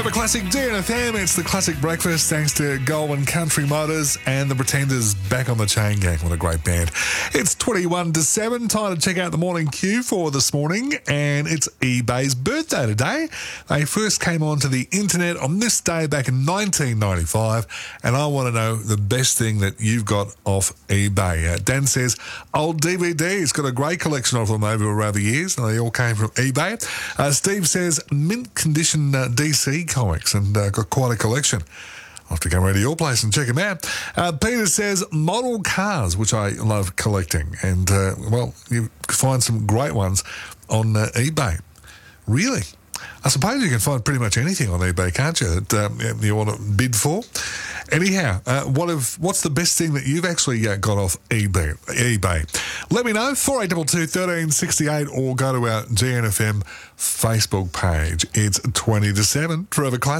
Forever Classic DNFM. It's the classic breakfast thanks to Goldwyn Country Motors and the Pretenders back on the chain gang. What a great band. It's 21 to 7. Time to check out the morning queue for this morning. And it's eBay's birthday today. They first came onto the internet on this day back in 1995. And I want to know the best thing that you've got off eBay. Dan says, old DVDs. Got a great collection of them over the years. They all came from eBay. Steve says, mint condition DC comics, and got quite a collection. I'll have to come around to your place and check them out. Peter says model cars, which I love collecting, and you find some great ones on eBay. Really? I suppose you can find pretty much anything on eBay, can't you, that you want to bid for? Anyhow, what's the best thing that you've actually got off eBay? Let me know, 4822 1368, or go to our GNFM Facebook page. It's 20 to 7. Forever Classic.